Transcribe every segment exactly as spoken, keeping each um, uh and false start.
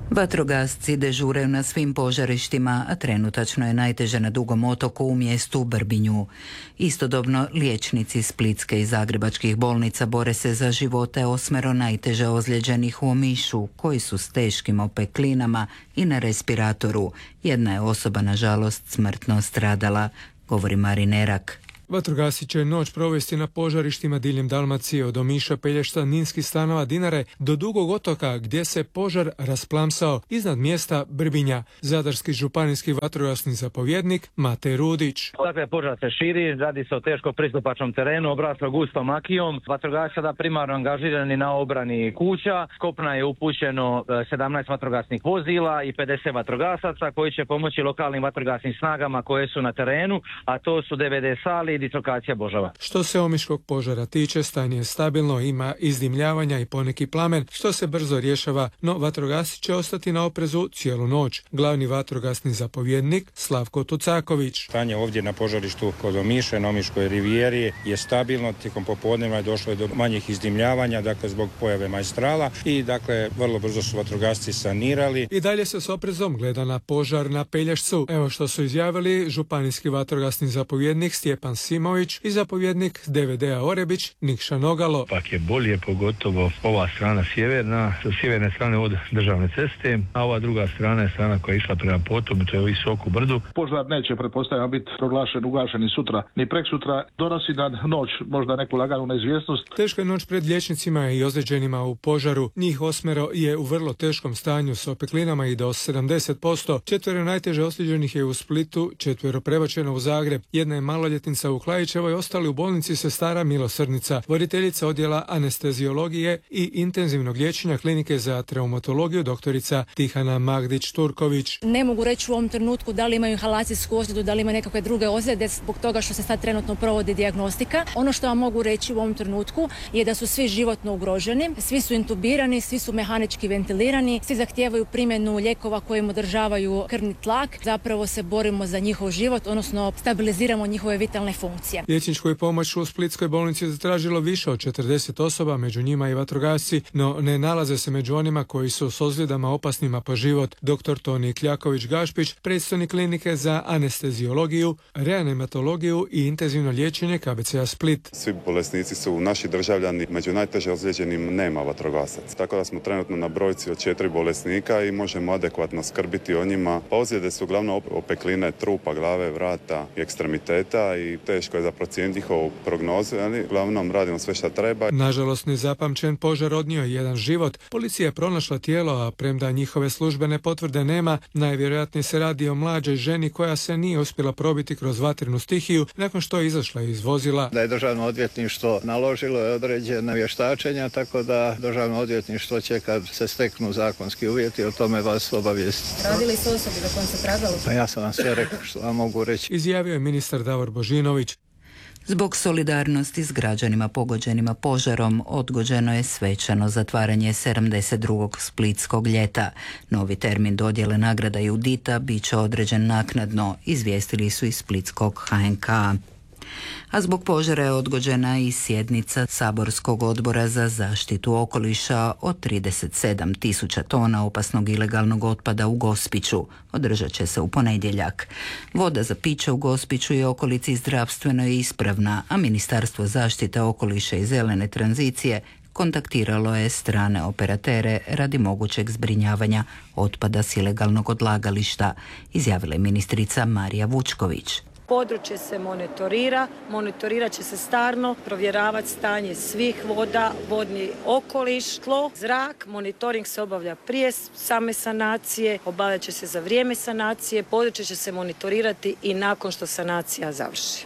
Vatrogasci dežuraju na svim požarištima, a trenutačno je najteže na Dugom otoku u mjestu Brbinju. Istodobno, liječnici splitske i zagrebačkih bolnica bore se za živote osmero najteže ozlijeđenih u Omišu, koji su s teškim opeklinama i na respiratoru. Jedna je osoba, nažalost, smrtno stradala, govori Marin Erak. Vatrogasci će noć provesti na požarištima diljem Dalmacije, od Omiša, Pelješca, Ninskih Stanova, Dinare do Dugog otoka, gdje se požar rasplamsao iznad mjesta Brbinja. Zadarski županijski vatrogasni zapovjednik Matej Rudić. Dakle, požar se širi, radi se o teško pristupačnom terenu, obraslo gustom makijom. Vatrogasci sada primarno angažirani na obrani kuća. S kopna je upućeno sedamnaest vatrogasnih vozila i pedeset vatrogasaca koji će pomoći lokalnim vatrogasnim snagama koje su na terenu, a to su D V D sali, dislokacija Božava. Što se omiškog požara tiče, stanje je stabilno, ima izdimljavanja i poneki plamen, što se brzo rješava, no vatrogasci će ostati na oprezu cijelu noć. Glavni vatrogasni zapovjednik Slavko Tucaković. Stanje ovdje na požarištu kod Omiše, na Omiškoj rivijeri je stabilno, tijekom popodneva je došlo do manjih izdimljavanja, dakle zbog pojave majstrala i dakle vrlo brzo su vatrogasci sanirali. I dalje se s oprezom gleda na požar na Pelješcu. Evo što su izjavili županijski vatrogasni zapovjednik Stjepan Simović i zapovjednik D V D-a Orebić Nikša Nogalo. Pak je bolje, pogotovo ova strana sjeverna, sa sjeverne strane od državne ceste, a ova druga strana je strana koja je išla prema Potom, to je u Visoku brdu. Požar neće, pretpostavljam, biti proglašen, ugašen ni sutra, ni preksutra. Donosi na noć možda neku laganu neizvjesnost. Teška je noć pred liječnicima i ozlijeđenima u požaru. Njih osmero je u vrlo teškom stanju s opeklinama i do sedamdeset posto. Četvero najteže ozlijeđenih je u Splitu, četvero prebačeno u Zagreb. Jedna je maloljetnica u Klajićevoj, ostali u bolnici sestara Milosrdnica, voditeljica odjela anesteziologije i intenzivnog liječenja klinike za traumatologiju doktorica Tihana Magdić-Turković. Ne mogu reći u ovom trenutku da li imaju inhalacijsku ozljedu, da li imaju nekakve druge ozljede zbog toga što se sad trenutno provodi dijagnostika. Ono što vam mogu reći u ovom trenutku je da su svi životno ugroženi, svi su intubirani, svi su mehanički ventilirani, svi zahtijevaju primjenu lijekova koji im održavaju krvni tlak. Zapravo se borimo za njihov život, odnosno stabiliziramo njihove vitalne funkcije. Liječničku je pomoć u Splitskoj bolnici zatražilo više od četrdeset osoba, među njima i vatrogasci, no ne nalaze se među onima koji su s ozljedama opasnima po život. Doktor Toni Kljaković-Gašpić, predstojnik klinike za anesteziologiju, reanimatologiju i intenzivno liječenje K B C-a Split. Svi bolesnici su naši državljani, među najteže ozlijeđenim nema vatrogasaca. Tako da smo trenutno na brojci od četiri bolesnika i možemo adekvatno skrbiti o njima. Ozljede su uglavnom opekline trupa, glave, vrata i ekstremiteta i teško je za procijeniti njihovu prognozu, ali uglavnom radimo sve što treba. Nažalost, nezapamćen požar odnio je jedan život. Policija je pronašla tijelo, a premda njihove službene potvrde nema, najvjerojatnije se radi o mlađoj ženi koja se nije uspjela probiti kroz vatrenu stihiju nakon što je izašla iz vozila. Da je državno odvjetništvo naložilo je određena vještačenja, tako da državno odvjetništvo će, kad se steknu zakonski uvjeti, o tome vas obavijestiti. Radili su osobi za kojom se tragalo? Pa ja sam vam sve rekao što vam mogu reći. Izjavio je ministar Davor Božinović. Zbog solidarnosti s građanima pogođenima požarom odgođeno je svečano zatvaranje sedamdeset drugog splitskog ljeta. Novi termin dodjele nagrada Judita bit će određen naknadno, izvijestili su iz splitskog H N K. A zbog požara je odgođena i sjednica Saborskog odbora za zaštitu okoliša od trideset sedam tisuća tona opasnog ilegalnog otpada u Gospiću. Održat će se u ponedjeljak. Voda za piće u Gospiću i okolici zdravstveno je ispravna, a Ministarstvo zaštite okoliša i zelene tranzicije kontaktiralo je strane operatere radi mogućeg zbrinjavanja otpada s ilegalnog odlagališta, izjavila je ministrica Marija Vučković. Područje se monitorira, monitorirat će se stalno, provjeravati stanje svih voda, vodni okoliš, tlo, zrak. Monitoring se obavlja prije same sanacije, obavljat će se za vrijeme sanacije, područje će se monitorirati i nakon što sanacija završi.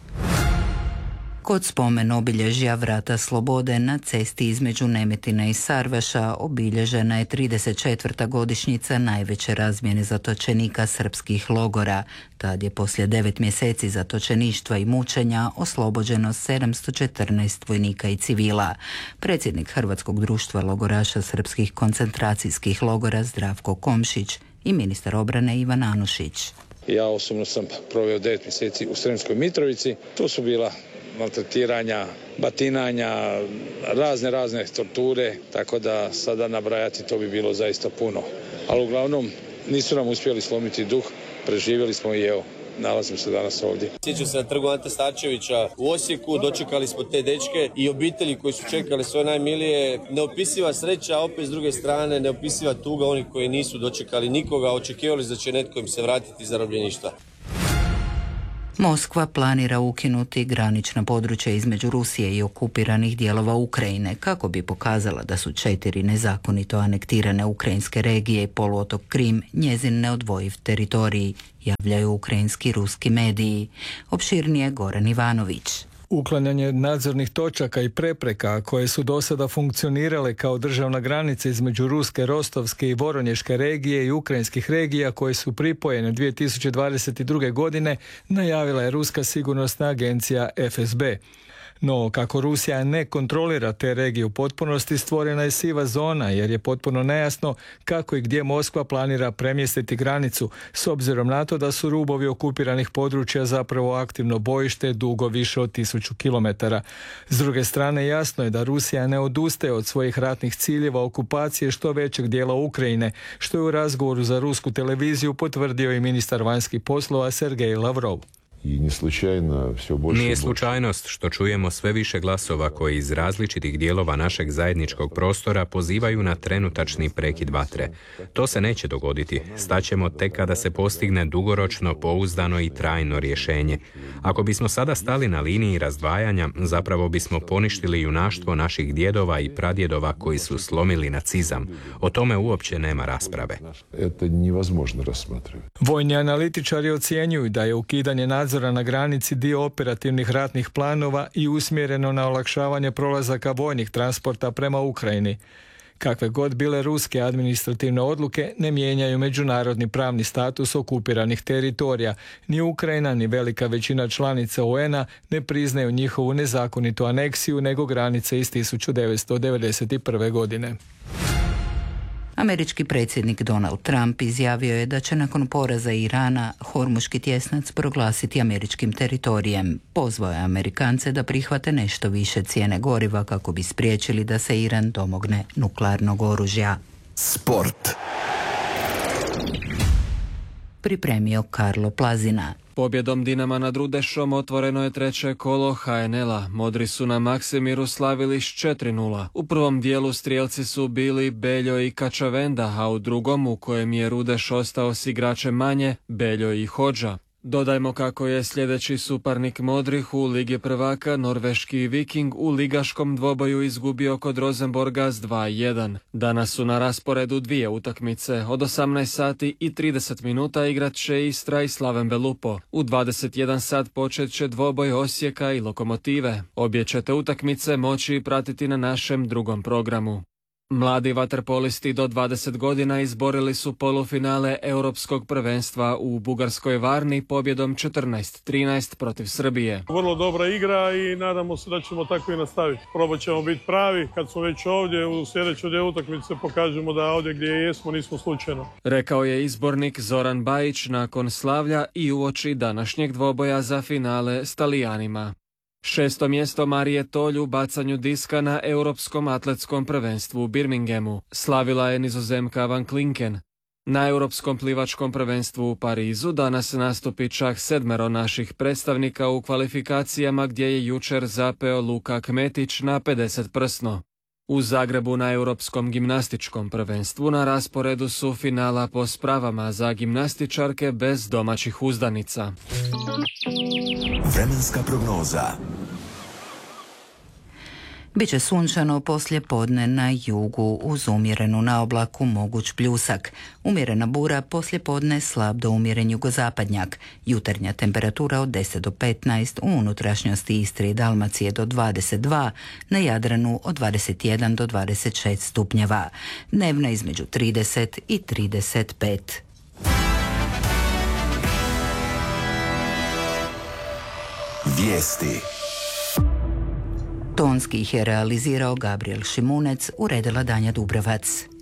Kod spomen obilježja Vrata slobode na cesti između Nemetina i Sarvaša obilježena je trideset četvrta godišnjica najveće razmjene zatočenika srpskih logora. Tad je poslije devet mjeseci zatočeništva i mučenja oslobođeno sedamsto četrnaest vojnika i civila. Predsjednik Hrvatskog društva logoraša srpskih koncentracijskih logora Zdravko Komšić i ministar obrane Ivan Anušić. Ja osobno sam proveo devet mjeseci u Sremskoj Mitrovici. Tu su bila maltretiranja, batinanja, razne razne torture, tako da sada nabrajati to bi bilo zaista puno. Ali uglavnom nisu nam uspjeli slomiti duh, preživjeli smo i evo, nalazimo se danas ovdje. Sjećam se na trgu Ante Starčevića u Osijeku, dočekali smo te dečke i obitelji koji su čekali svoje najmilije. Neopisiva sreća, a opet s druge strane neopisiva tuga onih koji nisu dočekali nikoga, očekivali da će netko im se vratiti iz zarobljeništva. Moskva planira ukinuti granična područja između Rusije i okupiranih dijelova Ukrajine kako bi pokazala da su četiri nezakonito anektirane ukrajinske regije i poluotok Krim njezin neodvojiv teritorij, javljaju ukrajinski ruski mediji. Opširnije Goran Ivanović. Uklanjanje nadzornih točaka i prepreka koje su do sada funkcionirale kao državna granica između ruske, rostovske i voronješke regije i ukrajinskih regija koje su pripojene dvije tisuće dvadeset druge. godine najavila je ruska sigurnosna agencija F S B. No, kako Rusija ne kontrolira te regije u potpunosti, stvorena je siva zona jer je potpuno nejasno kako i gdje Moskva planira premjestiti granicu, s obzirom na to da su rubovi okupiranih područja zapravo aktivno bojište dugo više od tisuću kilometara. S druge strane, jasno je da Rusija ne odustaje od svojih ratnih ciljeva okupacije što većeg dijela Ukrajine, što je u razgovoru za rusku televiziju potvrdio i ministar vanjskih poslova Sergej Lavrov. Nije slučajnost što čujemo sve više glasova koji iz različitih dijelova našeg zajedničkog prostora pozivaju na trenutačni prekid vatre. To se neće dogoditi. Staćemo tek kada se postigne dugoročno, pouzdano i trajno rješenje. Ako bismo sada stali na liniji razdvajanja, zapravo bismo poništili junaštvo naših djedova i pradjedova koji su slomili nacizam. O tome uopće nema rasprave. Vojni analitičari ocjenjuju da je ukidanje nadzora na granici dio operativnih ratnih planova i usmjereno na olakšavanje prolazaka vojnih transporta prema Ukrajini. Kakve god bile ruske administrativne odluke ne mijenjaju međunarodni pravni status okupiranih teritorija. Ni Ukrajina ni velika većina članica U N-a ne priznaju njihovu nezakonitu aneksiju nego granice iz tisuću devetsto devedeset prve. godine. Američki predsjednik Donald Trump izjavio je da će nakon poraza Irana Hormuški tjesnac proglasiti američkim teritorijem. Pozvao je Amerikance da prihvate nešto više cijene goriva kako bi spriječili da se Iran domogne nuklearnog oružja. Sport. Pripremio Karlo Plazina. Pobjedom Dinama nad Rudešom otvoreno je treće kolo H N L-a. Modri su na Maksimiru slavili s četiri nula. U prvom dijelu strijelci su bili Beljo i Kačavenda, a u drugom, u kojem je Rudeš ostao s igračem manje, Beljo i Hodža. Dodajmo kako je sljedeći suparnik Modrih u Ligi prvaka norveški Viking u ligaškom dvoboju izgubio kod Rosenborga s dva jedan. Danas su na rasporedu dvije utakmice. Od osamnaest sati i trideset minuta igrat će Istra i Slaven Belupo. U dvadeset jedan sat počet će dvoboj Osijeka i Lokomotive. Obje ćete utakmice moći pratiti na našem drugom programu. Mladi vaterpolisti do dvadeset godina izborili su polufinale Europskog prvenstva u Bugarskoj Varni pobjedom četrnaest trinaest protiv Srbije. Vrlo dobra igra i nadamo se da ćemo tako i nastaviti. Probat ćemo biti pravi kad smo već ovdje, u sljedećoj dvije utakmice pokažemo da ovdje gdje jesmo nismo slučajno. Rekao je izbornik Zoran Bajić nakon slavlja i uoči današnjeg dvoboja za finale s Talijanima. Šesto mjesto Marije Tolj u bacanju diska na Europskom atletskom prvenstvu u Birminghamu. Slavila je Nizozemka Van Klinken. Na Europskom plivačkom prvenstvu u Parizu danas nastupi čak sedmero naših predstavnika u kvalifikacijama gdje je jučer zapeo Luka Kmetić na pedeset prsno. U Zagrebu na Europskom gimnastičkom prvenstvu na rasporedu su finala po spravama za gimnastičarke bez domaćih uzdanica. Vremenska prognoza. Biće sunčano poslje podne na jugu uz umjerenu naoblaku moguć pljusak. Umjerena bura poslje podne slab do umjeren jugozapadnjak. Jutarnja temperatura od deset do petnaest, u unutrašnjosti Istre i Dalmacije do dvadeset dva, na Jadranu od dvadeset jedan do dvadeset šest stupnjeva. Dnevna između trideset i trideset pet. Vijesti. Tonski ih je realizirao Gabriel Šimunec, uredila Danja Dubrovac.